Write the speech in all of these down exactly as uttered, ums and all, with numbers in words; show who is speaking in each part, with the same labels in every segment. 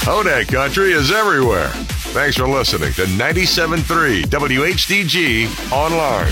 Speaker 1: Hodag Country is everywhere. Thanks for listening to ninety-seven point three W H D G online.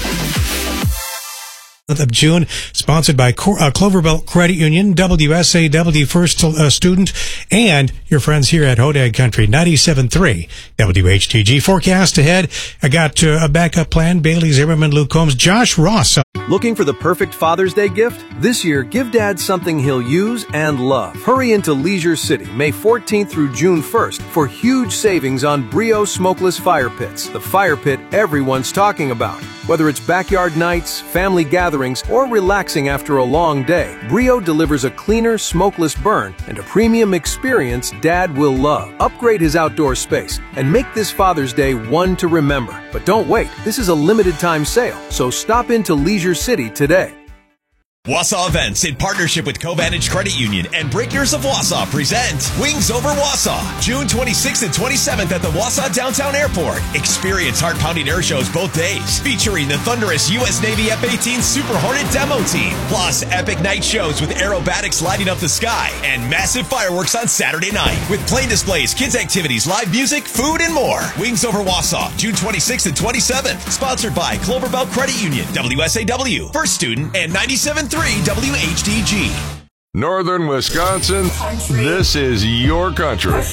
Speaker 2: Of June, sponsored by Cor- uh, Cloverbelt Credit Union, W S A W First uh, Student, and your friends here at Hodag Country, ninety-seven point three W H T G. Forecast ahead. I got uh, a backup plan. Bailey Zimmerman, Luke Combs, Josh Ross.
Speaker 3: Looking for the perfect Father's Day gift? This year, give Dad something he'll use and love. Hurry into Leisure City, May fourteenth through June first, for huge savings on Brio smokeless fire pits, the fire pit everyone's talking about. Whether it's backyard nights, family gatherings, or relaxing after a long day, Brio delivers a cleaner, smokeless burn and a premium experience Dad will love. Upgrade his outdoor space and make this Father's Day one to remember. But don't wait, this is a limited time sale, so stop into Leisure City today.
Speaker 4: Wausau Events, in partnership with Covantage Credit Union and Breakers of Wausau, present Wings Over Wausau, June twenty-sixth and twenty-seventh at the Wausau Downtown Airport. Experience heart-pounding air shows both days, featuring the thunderous U S Navy F eighteen Super Hornet demo team, plus epic night shows with aerobatics lighting up the sky, and massive fireworks on Saturday night, with plane displays, kids activities, live music, food, and more. Wings Over Wausau, June twenty-sixth and twenty-seventh, sponsored by Cloverbelt Credit Union, W S A W, First Student, and ninety-seven point three W H D G.
Speaker 1: Northern Wisconsin, this is your country.